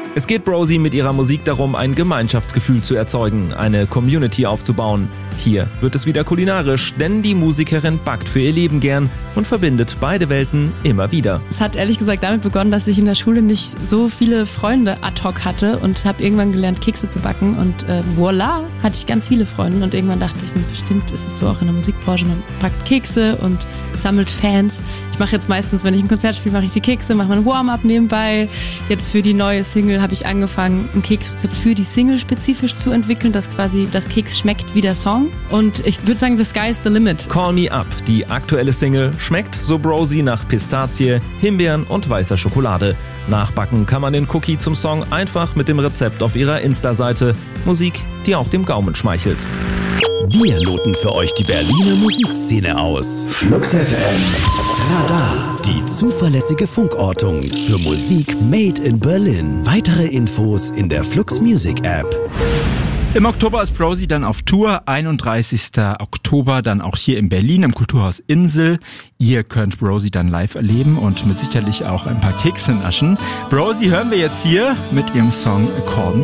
Es geht Brosi mit ihrer Musik darum, ein Gemeinschaftsgefühl zu erzeugen, eine Community aufzubauen. Hier wird es wieder kulinarisch, denn die Musikerin backt für ihr Leben gern und verbindet beide Welten immer wieder. Es hat ehrlich gesagt damit begonnen, dass ich in der Schule nicht so viele Freunde ad hoc hatte und habe irgendwann gelernt, Kekse zu backen und voila, hatte ich ganz viele Freunde und irgendwann dachte ich mir, bestimmt ist es so auch in der Musikbranche, man backt Kekse und sammelt Fans. Ich mache jetzt meistens, wenn ich ein Konzert spiele, mache ich die Kekse, mache mein Warm-up nebenbei. Jetzt für die neue Single habe ich angefangen, ein Keksrezept für die Single spezifisch zu entwickeln, dass quasi das Keks schmeckt wie der Song. Und ich würde sagen, the sky is the limit. Call Me Up, die aktuelle Single, schmeckt, so Brosi, nach Pistazie, Himbeeren und weißer Schokolade. Nachbacken kann man den Cookie zum Song einfach mit dem Rezept auf ihrer Insta-Seite. Musik, die auch dem Gaumen schmeichelt. Wir loten für euch die Berliner Musikszene aus. Flux FM Radar, die zuverlässige Funkortung für Musik made in Berlin. Weitere Infos in der Flux Music App. Im Oktober ist Brosi dann auf Tour, 31. Oktober dann auch hier in Berlin im Kulturhaus Insel. Ihr könnt Brosi dann live erleben und mit sicherlich auch ein paar Kekse naschen. Brosi hören wir jetzt hier mit ihrem Song Call Me.